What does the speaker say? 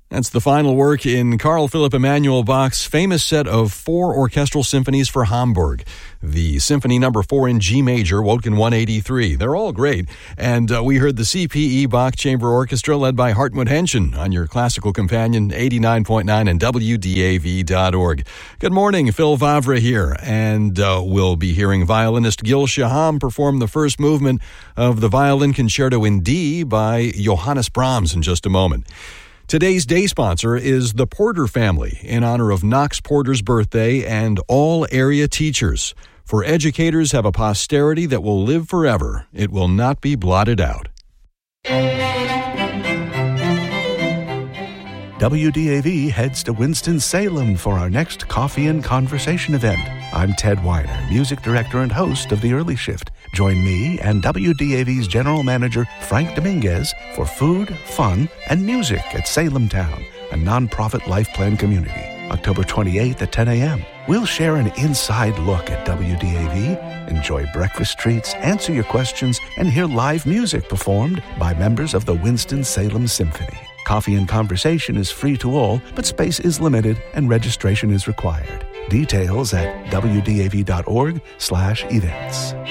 That's the final work in Carl Philipp Emanuel Bach's famous set of 4 orchestral symphonies for Hamburg. The Symphony No. 4 in G major, Wotkin 183. They're all great. And we heard the CPE Bach Chamber Orchestra led by Hartmut Henschen on your classical companion 89.9 and WDAV.org. Good morning, Phil Vavra here. And we'll be hearing violinist Gil Shaham perform the first movement of the Violin Concerto in D by Johannes Brahms in just a moment. Today's day sponsor is the Porter family in honor of Knox Porter's birthday and all area teachers. For educators have a posterity that will live forever. It will not be blotted out. WDAV heads to Winston-Salem for our next Coffee and Conversation event. I'm Ted Weiner, music director and host of The Early Shift. Join me and WDAV's general manager, Frank Dominguez, for food, fun, and music at Salem Town, a nonprofit life plan community. October 28th at 10 a.m. We'll share an inside look at WDAV, enjoy breakfast treats, answer your questions, and hear live music performed by members of the Winston-Salem Symphony. Coffee and Conversation is free to all, but space is limited and registration is required. Details at WDAV.org/events.